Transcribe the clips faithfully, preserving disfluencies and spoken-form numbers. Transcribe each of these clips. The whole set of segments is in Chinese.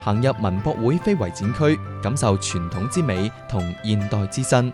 行入文博會非遺展區，感受傳統之美同現代之新。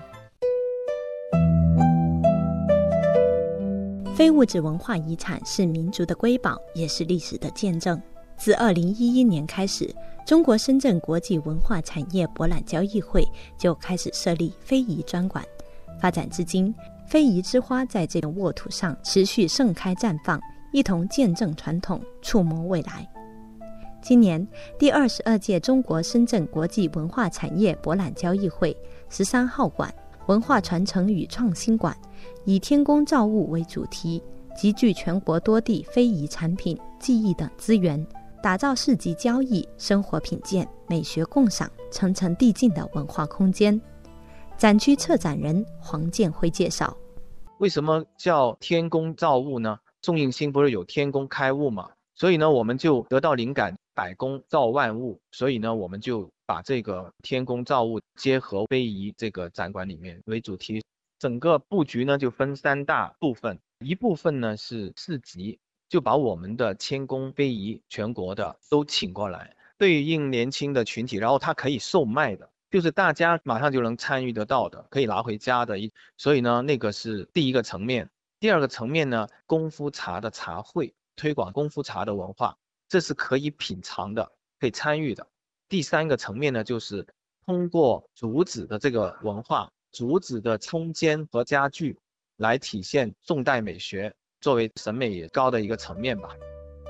非物质文化遺產是民族的瑰寶，也是歷史的見證。自二零一一年開始，中國深圳國際文化產業博覽交易會就開始設立非遺專館，發展至今，非遺之花在這個沃土上持續盛開綻放，一同見證傳統，觸摸未來。今年第二十二屆中國深圳國際文化產業博覽交易會十三號館文化傳承與創新館以天工造物為主題，集聚全國多地非遺產品、技藝等資源，打造市集交易、生活品鑑、美學共賞、層層遞進的文化空間。展區策展人黃建輝介紹： 為什麼叫天工造物呢？宋應星不是有天工開物嗎？所以呢，我們就得到靈感，百工造萬物。所以呢，我們就把這個天工造物結合非遺這個展館裡面為主題。整個佈局呢就分三大部分，一部分呢是市集，就把我們的千工非遺全國的都請過來，對應年輕的群體，然後它可以售賣的，就是大家馬上就能參與得到的，可以拿回家的。所以呢，那個是第一個層面。第二個層面呢，功夫茶的茶會，推廣功夫茶的文化，這是可以品嘗的，可以參與的。第三個層面呢，就是通過竹子的這個文化，竹子的空間和家具來體現宋代美學，作為審美也高的一個層面吧。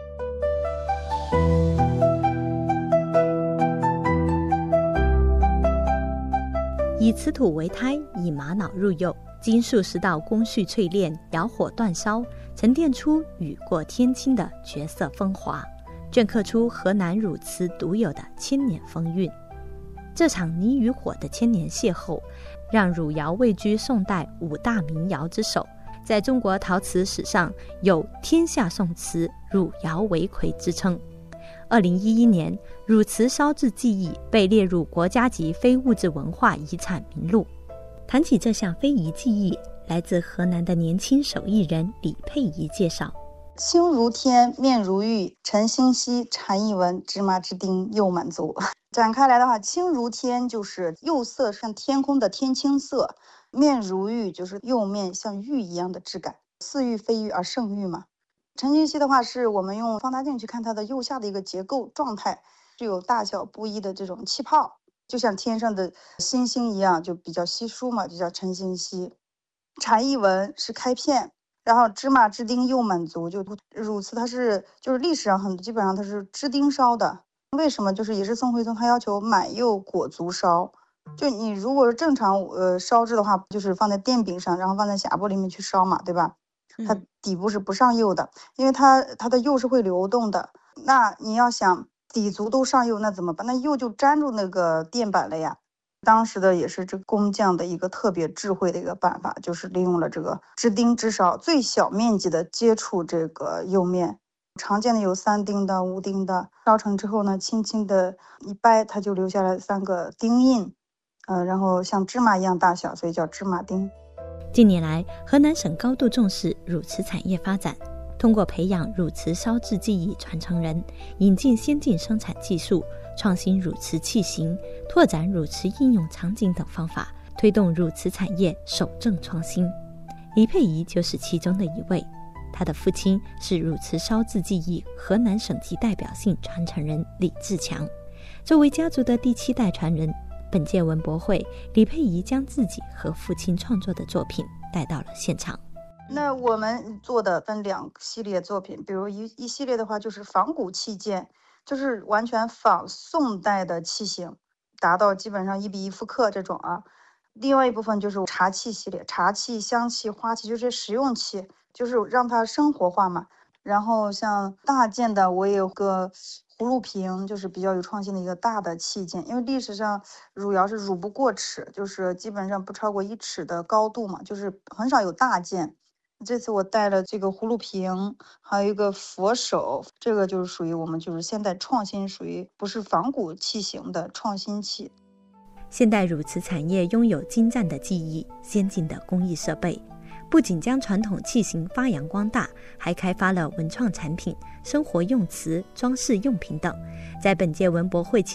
以瓷土為胎，以瑪瑙入釉，經數十道工序淬煉，窯火煅燒，沉澱出雨過天青的絕色風華，鐫刻出河南汝瓷獨有的千年風韻。這場泥與火的千年邂逅，讓汝窯位居宋代五大名窯之首，在中國陶瓷史上有天下宋瓷，汝窯為魁之稱。二零一一年，汝瓷燒製技藝被列入國家級非物質文化遺產名錄。談起這項非遺技藝，來自河南的年輕手藝人李佩儀介紹： 青如天，面如玉，晨星稀，禪意文，芝麻之丁，釉滿足。展開來的話，青如天就是釉色像天空的天青色，面如玉就是釉面像玉一樣的質感，似玉非玉而勝玉嘛。晨星稀的話，是我們用放大鏡去看它的釉下的一個結構狀態，具有大小不一的這種氣泡，就像天上的星星一樣，就比較稀疏嘛，就叫晨星稀。禪意文是開片，然後芝麻之丁釉滿足，就汝瓷它是就是歷史上很基本上它是支丁燒的。為什麼？就是也是宋徽宗他要求滿釉裹足燒，就你如果是正常呃燒制的話，就是放在電餅上，然後放在匣鉢裡面去燒嘛，對吧？它底部是不上釉的，因為它它的釉是會流動的。那你要想底足都上釉，那怎麼辦？那釉就粘住那個墊板了呀。當時的也是這工匠的一個特別智慧的一個辦法，就是利用了這個支丁支燒，最小面積的接觸這個釉面。常見的有三丁的、五丁的，燒成之後呢，輕輕的一掰，它就留下來三個丁印，呃，然後像芝麻一樣大小，所以叫芝麻丁。 近年來，河南省高度重視汝瓷產業發展，通過培養汝瓷燒製技藝傳承人，引進先進生產技術，創新汝瓷器型，拓展汝瓷應用場景等方法，推動汝瓷產業守正創新。李佩儀就是其中的一位，他的父親是汝瓷燒製技藝河南省級代表性傳承人李志強。作為家族的第七代傳人，本屆文博會，李佩儀將自己和父親創作的作品帶到了現場。 那我們做的分兩系列作品，比如一一系列的話就是仿古器件，就是完全仿宋代的器型，達到基本上一比一復刻這種啊。另外一部分就是茶器系列，茶器、香器、花器，就是實用器，就是讓它生活化嘛。然後像大件的，我也有個葫蘆瓶，就是比較有創新的一個大的器件，因為歷史上汝窯是汝不過尺，就是基本上不超過一尺的高度嘛，就是很少有大件。這次我帶了這個葫蘆瓶，還有一個佛手，這個就是屬於我們就是現代創新，屬於不是仿古器型的創新器。 現代汝瓷產業擁有精湛的技藝、先進的工藝設備，不僅將傳統器型發揚光大，還開發了文創產品、生活用瓷、裝飾用品等。在本屆文博會期